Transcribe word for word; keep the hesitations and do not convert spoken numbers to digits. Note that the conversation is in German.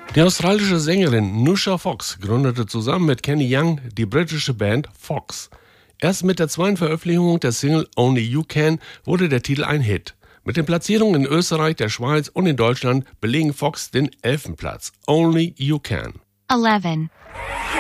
Die australische Sängerin Nusha Fox gründete zusammen mit Kenny Young die britische Band Fox. Erst mit der zweiten Veröffentlichung der Single Only You Can wurde der Titel ein Hit. Mit den Platzierungen in Österreich, der Schweiz und in Deutschland belegen Fox den elften Platz. Only You Can. eleven.